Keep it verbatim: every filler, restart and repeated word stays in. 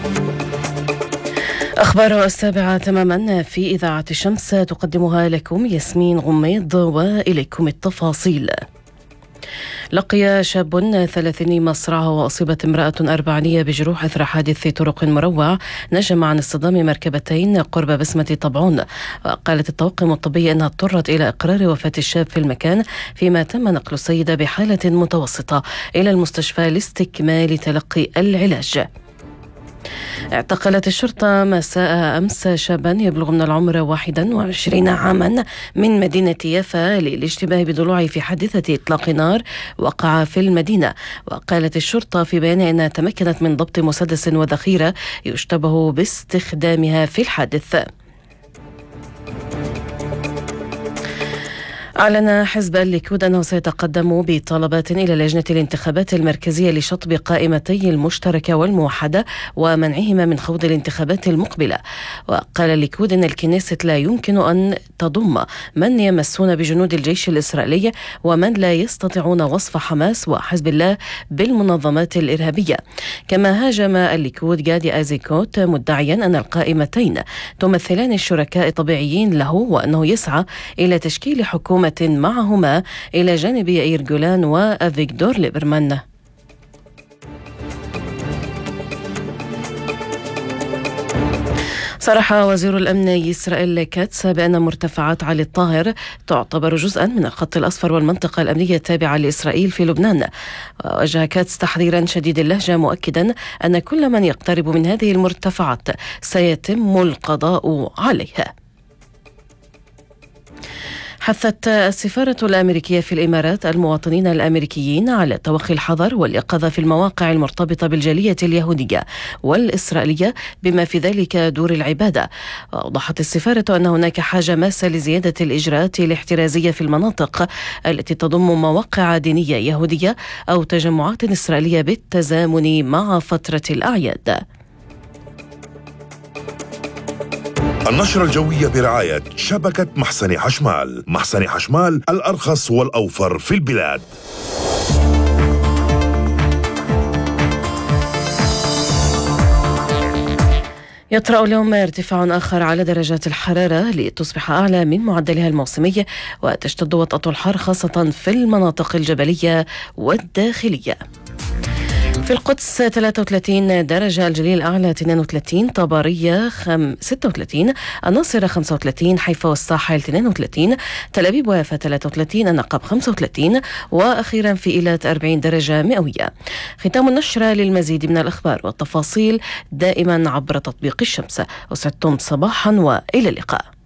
أخبار السابعة تماما في إذاعة الشمس تقدمها لكم ياسمين غميض، وإليكم التفاصيل. لقي شاب ثلاثيني مصرعه وأصيبت امرأة أربعينية بجروح إثر حادث طرق مروع نجم عن اصطدام مركبتين قرب بسمة طبعون. وقالت الطواقم الطبية أنها اضطرت إلى إقرار وفاة الشاب في المكان، فيما تم نقل السيدة بحالة متوسطة إلى المستشفى لاستكمال تلقي العلاج. اعتقلت الشرطة مساء أمس شابا يبلغ من العمر واحد وعشرين عاما من مدينة يافا للاشتباه بضلوعه في حادثة إطلاق نار وقع في المدينة. وقالت الشرطة في بيان أنها تمكنت من ضبط مسدس وذخيرة يشتبه باستخدامها في الحادث. أعلن حزب الليكود أنه سيتقدم بطلبات إلى لجنة الانتخابات المركزية لشطب قائمتي المشتركة والموحدة ومنعهما من خوض الانتخابات المقبلة. وقال الليكود أن الكنيست لا يمكن أن تضم من يمسون بجنود الجيش الإسرائيلي ومن لا يستطيعون وصف حماس وحزب الله بالمنظمات الإرهابية. كما هاجم الليكود جادي أزيكوت مدعيا أن القائمتين تمثلان الشركاء الطبيعيين له، وأنه يسعى إلى تشكيل حكومة معهما إلى جانب يائير جولان وأفيغدور ليبرمان. صرح وزير الأمن إسرائيل كاتس بأن مرتفعات علي الطاهر تعتبر جزءا من الخط الأصفر والمنطقة الأمنية التابعة لإسرائيل في لبنان. ووجه كاتس تحذيرا شديد اللهجة مؤكدا أن كل من يقترب من هذه المرتفعات سيتم القضاء عليها. حثت السفارة الأمريكية في الإمارات المواطنين الأمريكيين على توخي الحذر واليقظة في المواقع المرتبطة بالجالية اليهودية والإسرائيلية بما في ذلك دور العبادة. وأوضحت السفارة أن هناك حاجة ماسة لزيادة الإجراءات الاحترازية في المناطق التي تضم مواقع دينية يهودية أو تجمعات إسرائيلية بالتزامن مع فترة الأعياد. النشرة الجوية برعاية شبكة محسن حشمال. محسن حشمال الأرخص والأوفر في البلاد. يطرأ اليوم ارتفاع آخر على درجات الحرارة لتصبح أعلى من معدلها الموسمي، وتشتد وطأة الحر خاصة في المناطق الجبلية والداخلية. في القدس ثلاثة وثلاثين درجة، الجليل الأعلى اثنين وثلاثين، طبرية ستة وثلاثين، الناصرة خمسة وثلاثين، حيفا والساحل اثنين وثلاثين، تل أبيب ويافا ثلاثة وثلاثين، النقب خمسة وثلاثين، وأخيرا في إيلات أربعين درجة مئوية. ختام النشرة. للمزيد من الأخبار والتفاصيل دائما عبر تطبيق الشمس. أسعدتم صباحا وإلى اللقاء.